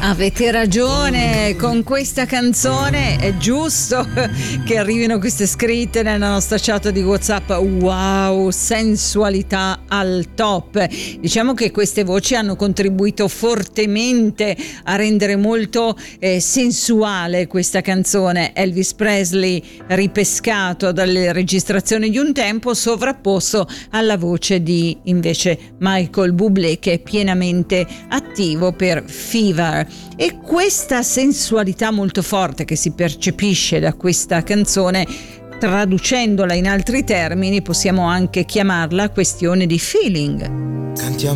Avete ragione, con questa canzone è giusto che arrivino queste scritte nella nostra chat di WhatsApp. Wow, sensualità al top. Diciamo che queste voci hanno contribuito fortemente a rendere molto sensuale questa canzone. Elvis Presley ripescato dalle registrazioni di un tempo, sovrapposto alla voce di invece Michael Bublé, che è pienamente attivo per Fever. E questa sensualità molto forte che si percepisce da questa canzone, traducendola in altri termini, possiamo anche chiamarla questione di feeling. Cantiamo